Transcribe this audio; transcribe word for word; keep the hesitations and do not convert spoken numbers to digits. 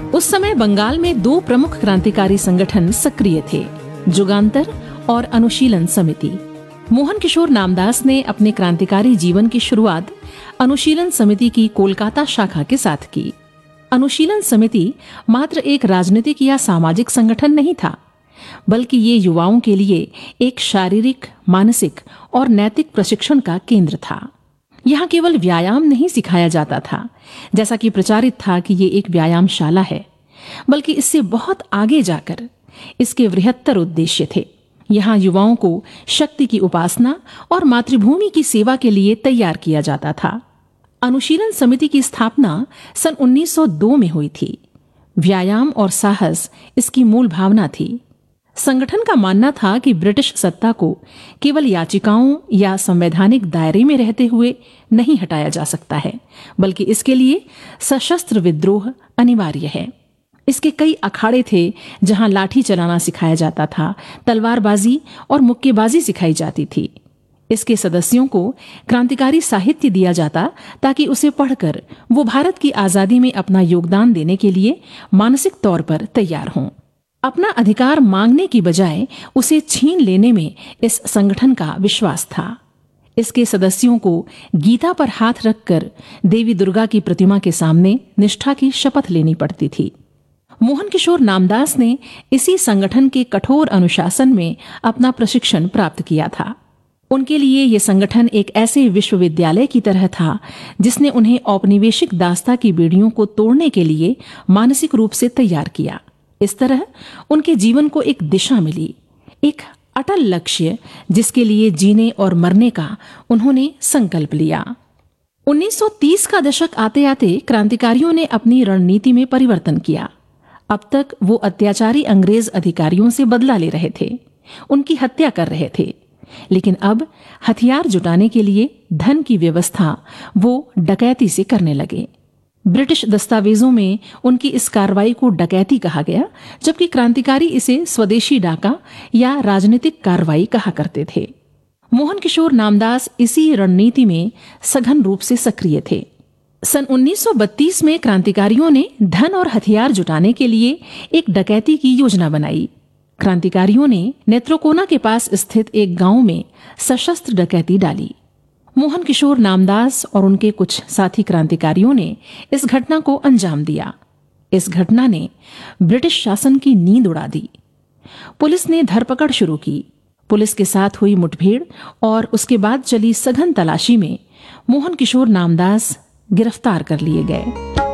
उस समय बंगाल में दो प्रमुख क्रांतिकारी संगठन सक्रिय थे, जुगांतर और अनुशीलन समिति। मोहन किशोर नामदास ने अपने क्रांतिकारी जीवन की शुरुआत अनुशीलन समिति की कोलकाता शाखा के साथ की। अनुशीलन समिति मात्र एक राजनीतिक या सामाजिक संगठन नहीं था, बल्कि ये युवाओं के लिए एक शारीरिक, मानसिक और नैतिक प्रशिक्षण का केंद्र था। यहाँ केवल व्यायाम नहीं सिखाया जाता था, जैसा कि प्रचारित था कि ये एक व्यायामशाला है, बल्कि इससे बहुत आगे जाकर इसके बृहत्तर उद्देश्य थे। यहाँ युवाओं को शक्ति की उपासना और मातृभूमि की सेवा के लिए तैयार किया जाता था। अनुशीलन समिति की स्थापना सन उन्नीस सौ दो में हुई थी। व्यायाम और साहस इसकी मूल भावना थी। संगठन का मानना था कि ब्रिटिश सत्ता को केवल याचिकाओं या संवैधानिक दायरे में रहते हुए नहीं हटाया जा सकता है, बल्कि इसके लिए सशस्त्र विद्रोह अनिवार्य है। इसके कई अखाड़े थे जहां लाठी चलाना सिखाया जाता था, तलवारबाजी और मुक्केबाजी सिखाई जाती थी। इसके सदस्यों को क्रांतिकारी साहित्य दिया जाता ताकि उसे पढ़कर वो भारत की आजादी में अपना योगदान देने के लिए मानसिक तौर पर तैयार हों। अपना अधिकार मांगने की बजाय उसे छीन लेने में इस संगठन का विश्वास था। इसके सदस्यों को गीता पर हाथ रखकर देवी दुर्गा की प्रतिमा के सामने निष्ठा की शपथ लेनी पड़ती थी। मोहन किशोर नामदास ने इसी संगठन के कठोर अनुशासन में अपना प्रशिक्षण प्राप्त किया था। उनके लिए यह संगठन एक ऐसे विश्वविद्यालय की तरह था जिसने उन्हें औपनिवेशिक दास्ता की बेड़ियों को तोड़ने के लिए मानसिक रूप से तैयार किया। इस तरह उनके जीवन को एक दिशा मिली, एक अटल लक्ष्य जिसके लिए जीने और मरने का उन्होंने संकल्प लिया। उन्नीस सौ तीस का दशक आते आते क्रांतिकारियों ने अपनी रणनीति में परिवर्तन किया। अब तक वो अत्याचारी अंग्रेज अधिकारियों से बदला ले रहे थे, उनकी हत्या कर रहे थे, लेकिन अब हथियार जुटाने के लिए धन की व्यवस्था वो डकैती से करने लगे। ब्रिटिश दस्तावेजों में उनकी इस कार्रवाई को डकैती कहा गया, जबकि क्रांतिकारी इसे स्वदेशी डाका या राजनीतिक कार्रवाई कहा करते थे। मोहन किशोर नामदास इसी रणनीति में सघन रूप से सक्रिय थे। सन उन्नीस सौ बत्तीस में क्रांतिकारियों ने धन और हथियार जुटाने के लिए एक डकैती की योजना बनाई। क्रांतिकारियों ने नेत्रोकोना के पास स्थित एक गांव में सशस्त्र डकैती डाली। मोहन किशोर नामदास और उनके कुछ साथी क्रांतिकारियों ने इस घटना को अंजाम दिया। इस घटना ने ब्रिटिश शासन की नींद उड़ा दी। पुलिस ने धरपकड़ शुरू की। पुलिस के साथ हुई मुठभेड़ और उसके बाद चली सघन तलाशी में मोहन किशोर नामदास गिरफ्तार कर लिए गए।